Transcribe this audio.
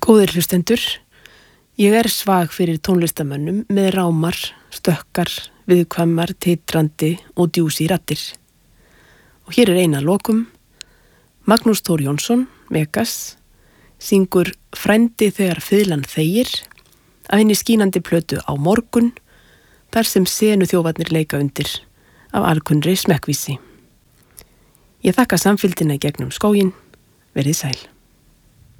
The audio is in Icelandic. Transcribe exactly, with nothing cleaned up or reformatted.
Góðir hlustendur, ég er svag fyrir tónlistamönnum með rámar, stökkar, viðkvæmar, titrandi og djúsi raddir. Og hér er eina lokum. Magnús Þór Jónsson, Megas, syngur Frændi þegar fiðlan þegir af henni skínandi plötu Á morgun, þar sem senu þjófarnir leika undir af alkunnri smekkvísi. Ég þakka samfylgdina gegnum skóginn, verið sæl.